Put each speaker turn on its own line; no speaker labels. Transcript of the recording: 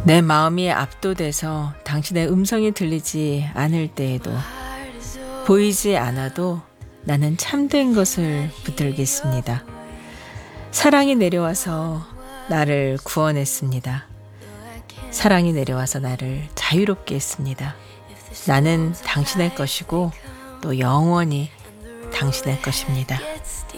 내 마음이 압도돼서 당신의 음성이 들리지 않을 때에도 보이지 않아도 나는 참된 것을 붙들겠습니다. 사랑이 내려와서 나를 구원했습니다. 사랑이 내려와서 나를 자유롭게 했습니다. 나는 당신의 것이고 또 영원히 당신의 것입니다.